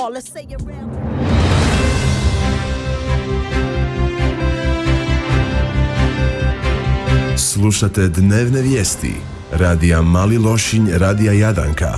Slušate dnevne vijesti radija Mali Lošinj, radija Jadranka.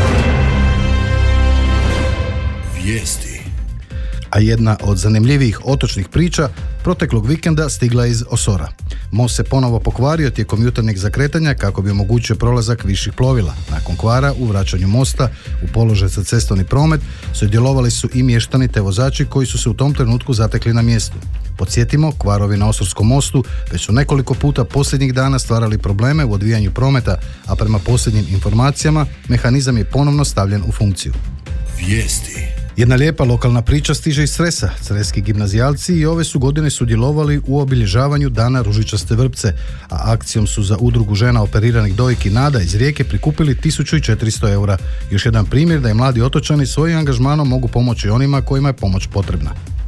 Vijesti. A jedna od zanimljivijih otočnih priča proteklog vikenda stigla iz Osora. Most se ponovo pokvario tijekom jutarnjeg zakretanja kako bi omogućio prolazak viših plovila. Nakon kvara u vraćanju mosta u položaj za cestovni promet sudjelovali su i mještani te vozači koji su se u tom trenutku zatekli na mjestu. Podsjetimo, kvarovi na Osorskom mostu već su nekoliko puta posljednjih dana stvarali probleme u odvijanju prometa, a prema posljednjim informacijama mehanizam je ponovno stavljen u funkciju. Vijesti. Jedna lijepa lokalna priča stiže iz Cresa. Creski gimnazijalci i ove su godine sudjelovali u obilježavanju Dana ružičaste vrpce, a akcijom su za udrugu žena operiranih dojki Nada iz Rijeke prikupili 1400 eura. Još jedan primjer da i mladi otočani svojim angažmanom mogu pomoći onima kojima je pomoć potrebna.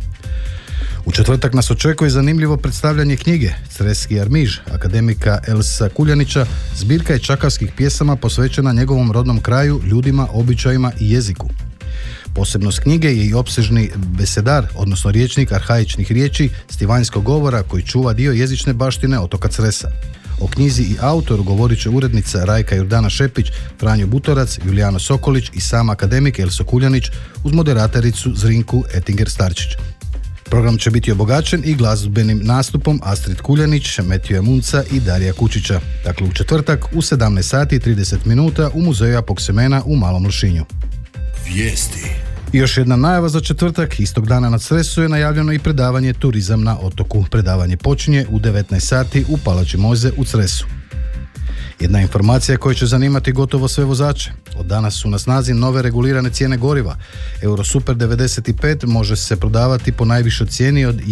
U četvrtak nas očekuje zanimljivo predstavljanje knjige Creski armiž akademika Elsa Kuljanića. Zbirka je čakavskih pjesama posvećena njegovom rodnom kraju, ljudima, običajima i jeziku. Posebnost knjige je i opsežni besedar, odnosno rječnik arhaičnih riječi stivanjskog govora koji čuva dio jezične baštine otoka Cresa. O knjizi i autoru govorit će urednica Rajka Jordana Šepić, Franjo Butorac, Julijano Sokolić i sam akademik Elso Kuljanić uz moderatoricu Zrinku Etinger-Starčić. Program će biti obogaćen i glazbenim nastupom Astrid Kuljanić, Metija Munca i Darija Kučića. Dakle, u četvrtak u 17 sati i 30 minuta u muzeju Apoksemena u Malom Lošinju. Vijesti. I još jedna najava za četvrtak. Istog dana na Cresu je najavljeno i predavanje Turizam na otoku. Predavanje počinje u 19 sati u Palači Mojze u Cresu. Jedna informacija koja će zanimati gotovo sve vozače. Od danas su na snazi nove regulirane cijene goriva. Eurosuper 95 može se prodavati po najvišoj cijeni od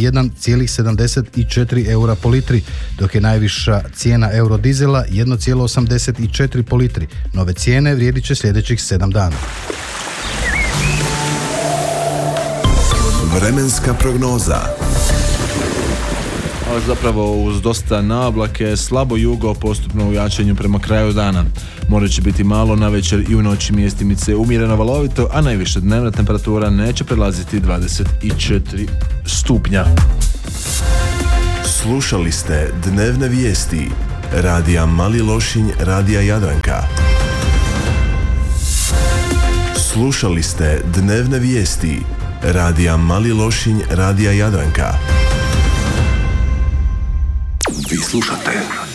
1,74 eura po litri, dok je najviša cijena eurodizela 1,84 po litri. Nove cijene vrijedit će sljedećih 7 dana. Vremenska prognoza. Zapravo uz dosta naoblake, slabo jugo postupno u jačanju prema kraju dana. More će biti malo navečer i u noći mjestimice umjereno valovito, a najviša dnevna temperatura neće prelaziti 24 stupnja. Slušali ste dnevne vijesti radija Mali Lošinj, radija Jadranka. Slušali ste dnevne vijesti radija Mali Lošinj, radija Jadranka. Vi slušate